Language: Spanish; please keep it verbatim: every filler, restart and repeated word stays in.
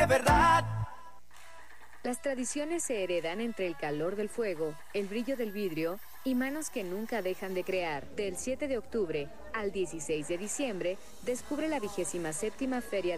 de verdad. Las tradiciones se heredan entre el calor del fuego, el brillo del vidrio y manos que nunca dejan de crear. Del siete de octubre al dieciséis de diciembre, descubre la vigésima séptima Feria